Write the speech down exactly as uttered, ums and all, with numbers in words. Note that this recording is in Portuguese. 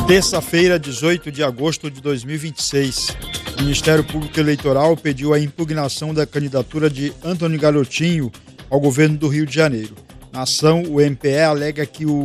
Terça-feira, dezoito de agosto de dois mil e vinte e seis, o Ministério Público Eleitoral pediu a impugnação da candidatura de Antônio Garotinho ao governo do Rio de Janeiro. Na ação, o M P E alega que o